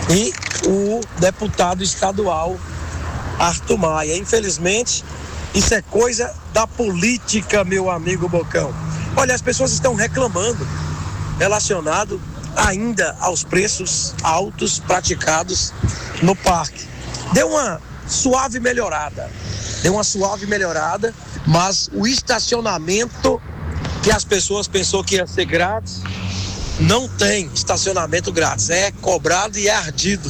e o deputado estadual Arthur Maia. Infelizmente, isso é coisa da política, meu amigo Bocão. Olha, as pessoas estão reclamando relacionado ainda aos preços altos praticados no parque. Deu uma suave melhorada, mas o estacionamento que as pessoas pensou que ia ser grátis, não tem estacionamento grátis, é cobrado e é ardido,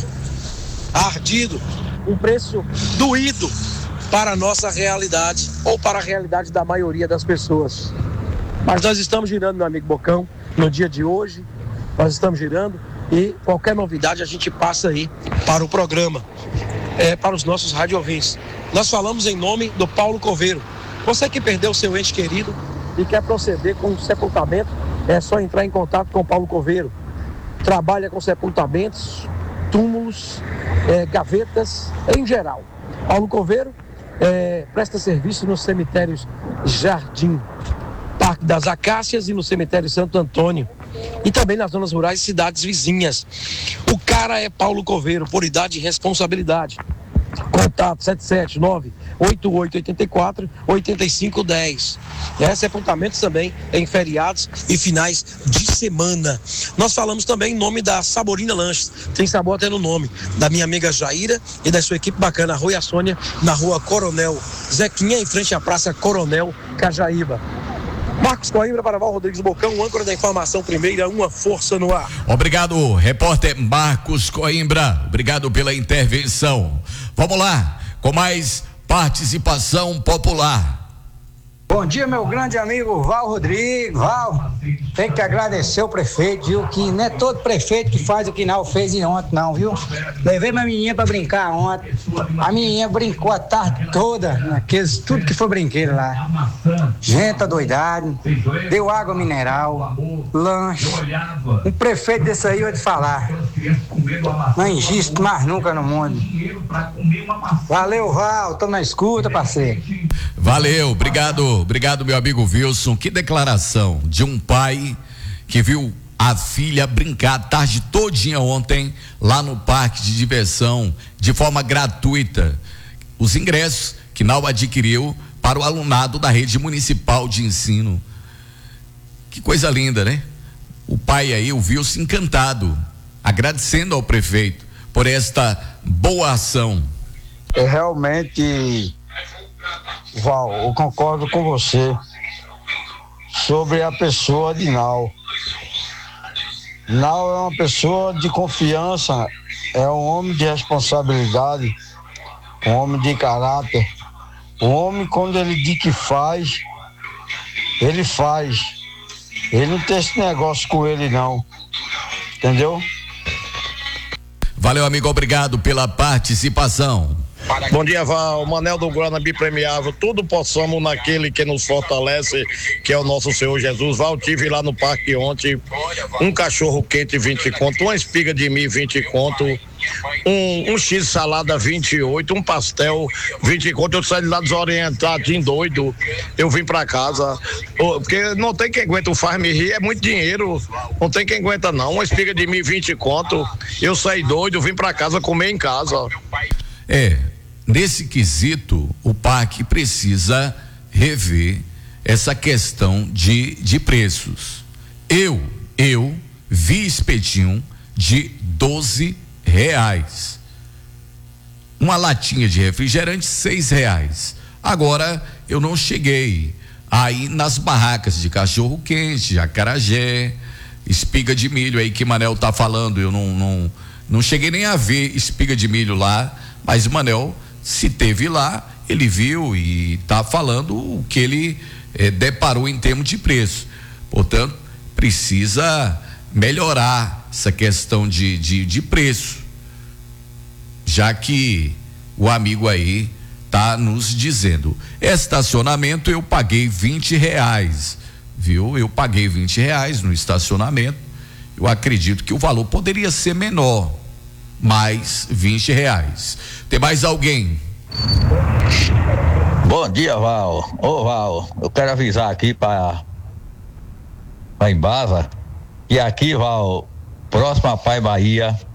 um preço doído para a nossa realidade, ou para a realidade da maioria das pessoas. Mas nós estamos girando, meu amigo Bocão, no dia de hoje, nós estamos girando e qualquer novidade a gente passa aí para o programa, para os nossos rádio ouvintes. Nós falamos em nome do Paulo Coveiro. Você que perdeu seu ente querido e quer proceder com o sepultamento, é só entrar em contato com o Paulo Coveiro. Trabalha com sepultamentos, túmulos, gavetas, em geral. Paulo Coveiro presta serviço nos cemitérios Jardim, Parque das Acácias e no cemitério Santo Antônio, e também nas zonas rurais e cidades vizinhas. O cara é Paulo Coveiro, por idade e responsabilidade. Contato 779-8884-8510. Sepultamentos também em feriados e finais de semana. Nós falamos também em nome da Saborina Lanches. Tem sabor até no nome. Da minha amiga Jaira e da sua equipe bacana, a Rui e a Sônia, na rua Coronel Zequinha, em frente à Praça Coronel Cajaíba. Marcos Coimbra para Val Rodrigues Bocão, âncora da informação primeira, uma força no ar. Obrigado, repórter Marcos Coimbra, obrigado pela intervenção. Vamos lá, com mais participação popular. Bom dia, meu grande amigo Val Rodrigues. Val, tem que agradecer o prefeito, viu? Que não é todo prefeito que faz o que não fez ontem, não, viu? Levei minha menininha pra brincar ontem. A menininha brincou a tarde toda, naqueles, tudo que foi brinquedo lá. Gente adoidado, deu água mineral, lanche. Um prefeito desse aí eu vou te falar. Não existe mais nunca no mundo. Valeu, Val, tô na escuta, parceiro. Valeu, obrigado meu amigo Wilson. Que declaração de um pai que viu a filha brincar a tarde todinha ontem lá no parque de diversão de forma gratuita. Os ingressos que Nau adquiriu para o alunado da rede municipal de ensino. Que coisa linda, né? O pai aí, o Wilson, encantado, agradecendo ao prefeito por esta boa ação. Realmente, Val, eu concordo com você sobre a pessoa de Nau. Nau é uma pessoa de confiança, é um homem de responsabilidade, um homem de caráter. O homem, quando ele diz que faz, ele faz. Ele não tem esse negócio com ele, não. Entendeu? Valeu, amigo, obrigado pela participação. Bom dia, Val. Manel do Guaranabi Premiável. Tudo possamos naquele que nos fortalece, que é o nosso Senhor Jesus. Val, tive lá no parque ontem um cachorro quente 20 conto, uma espiga de milho 20 conto, um X salada 28, um pastel 20 conto. Eu saí lá desorientado, doido. Eu vim pra casa, porque não tem quem aguenta. O Faz-me Rir é muito dinheiro, não tem quem aguenta não. Uma espiga de milho 20 conto. Eu saí doido, vim pra casa comer em casa. Nesse quesito, o parque precisa rever essa questão de preços. Eu vi espetinho de R$12. Uma latinha de refrigerante, R$6. Agora, eu não cheguei aí nas barracas de cachorro quente, de acarajé, espiga de milho aí que Manel tá falando. Eu não cheguei nem a ver espiga de milho lá, mas o Manel, se teve lá, ele viu e tá falando o que ele deparou em termos de preço. Portanto, precisa melhorar essa questão de preço, já que o amigo aí tá nos dizendo. Estacionamento eu paguei R$20, viu? Eu paguei R$20 no estacionamento. Eu acredito que o valor poderia ser menor, mais R$20. Tem mais alguém? Bom dia, Val. Ô, Val, eu quero avisar aqui para Embasa que aqui, Val, próximo a Pai Bahia,